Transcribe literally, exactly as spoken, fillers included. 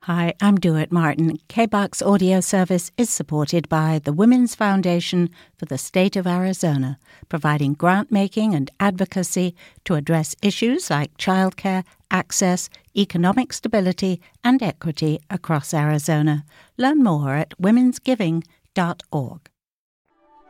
Hi, I'm Dewitt Martin. K B A C's audio service is supported by the Women's Foundation for the State of Arizona, providing grant-making and advocacy to address issues like childcare, access, economic stability, and equity across Arizona. Learn more at womens giving dot org.